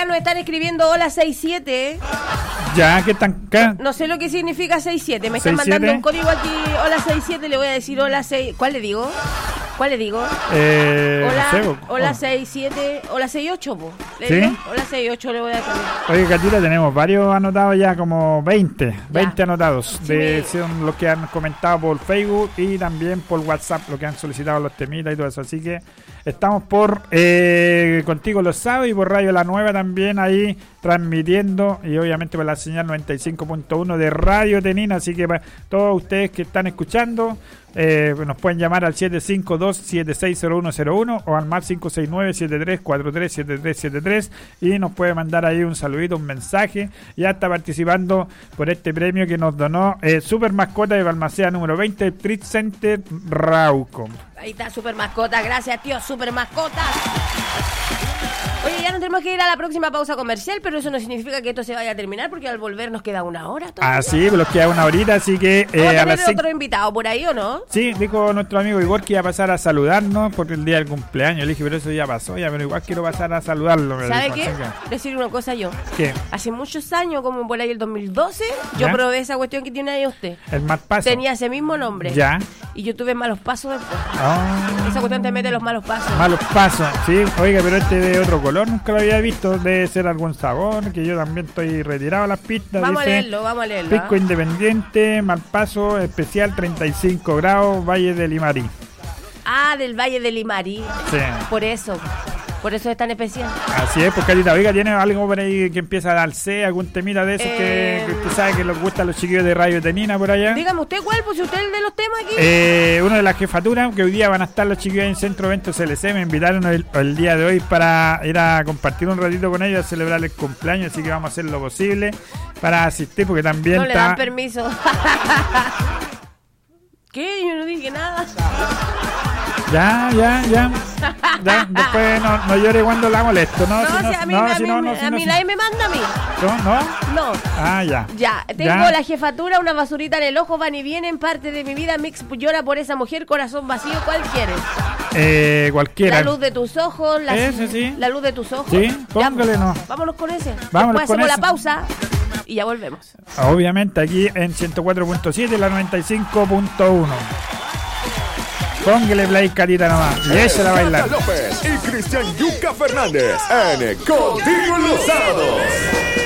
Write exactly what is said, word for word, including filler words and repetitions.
nos están escribiendo hola sesenta y siete. Ya, ¿qué están acá? No sé lo que significa sesenta y siete. Me están sesenta y siete. mandando un código aquí, hola sesenta y siete. Le voy a decir hola seis. ¿Cuál le digo? ¿Cuál le digo? Eh, hola, no sé, bo- hola oh. sesenta y siete, hola sesenta y ocho, po. ¿Le ¿Sí? digo? Hola sesenta y ocho le voy a decir. Oye, Catira, tenemos varios anotados ya, como veinte, Ya. veinte anotados. Sí, De, mi- son los que han comentado por Facebook y también por WhatsApp, lo que han solicitado los temitas y todo eso. Así que estamos por eh, Contigo los Sábados y por Radio La Nueva también ahí transmitiendo, y obviamente por la señal noventa y cinco punto uno de Radio Tenina. Así que para todos ustedes que están escuchando, eh, nos pueden llamar al siete cinco dos, siete seis cero uno cero uno o al más cinco seis nueve, siete tres cuatro tres, siete tres siete tres, y nos puede mandar ahí un saludito, un mensaje. Ya está participando por este premio que nos donó eh, Super Mascota de Balmaceda número veinte, Trade Center Rauco. Ahí está, super mascota. Gracias, tío, super mascota. Oye, ya nos tenemos que ir a la próxima pausa comercial, pero eso no significa que esto se vaya a terminar, porque al volver nos queda una hora todavía. Ah, sí, nos queda una horita, así que ¿Vamos eh, a a tener las cinco. otro invitado por ahí o no? Sí, dijo nuestro amigo Igor que iba a pasar a saludarnos por el día del cumpleaños. Le dije, pero eso ya pasó, ya, pero igual quiero pasar a saludarlo. me ¿Sabe dijo, qué? así que- Decir una cosa yo. ¿Qué? Hace muchos años, como por ahí el dos mil doce, yo ¿Ya? probé esa cuestión que tiene ahí usted. El mal paso. Tenía ese mismo nombre. Ya. Y yo tuve malos pasos después. Ah, Esa cuestión te mete los malos pasos. malos pasos, sí. Oiga, pero este de otro color nunca lo había visto. Debe ser algún sabor, que yo también estoy retirado a las pistas. Vamos a dice, leerlo, vamos a leerlo. Pisco ¿ah? Independiente, mal paso, especial treinta y cinco grados, Valle de Limarí. Ah, del Valle de Limarí. Sí. Por eso. Por eso es tan especial. Así es, pues Carita, oiga, ¿tiene algo por ahí que empieza a darse? ¿Algún temita de esos Eh, que, que usted sabe que les gusta a los chiquillos de Radio Tenina por allá? Dígame usted cuál, pues si usted es el de los temas aquí. Eh, uno de las jefaturas, que hoy día van a estar los chiquillos en Centro Evento C L C, me invitaron el, el día de hoy para ir a compartir un ratito con ellos, a celebrar el cumpleaños, así que vamos a hacer lo posible para asistir, porque también no le está... dan permiso. ¿Qué? Yo no dije nada. Ya, ya, ya. Ya, después no, no llore cuando la molesto, ¿no? No, Si si a mí, no, a si mí, no, no, a si no, mí si- nadie me manda a mí. ¿No? ¿No? No. Ah, ya. Ya, tengo Ya. la jefatura, una basurita en el ojo, van y vienen, parte de mi vida, mix llora por esa mujer, corazón vacío, ¿cuál quieres? Eh, cualquiera. La luz de tus ojos, la, Ese sí. la luz de tus ojos. Sí, Ya, póngale, no. Vámonos con ese. Vámonos Después con hacemos la ese. pausa y ya volvemos. Obviamente aquí en ciento cuatro punto siete, la noventa y cinco punto uno. Póngale play, Carita, nomás. Y esa la bailar. López y Cristian Yuca Fernández en Contigo en los Sábados.